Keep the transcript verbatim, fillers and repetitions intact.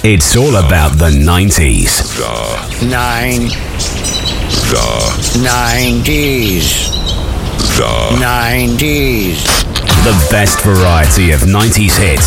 It's all about the nineties. The nine. The nineties. The nineties. The best variety of nineties hits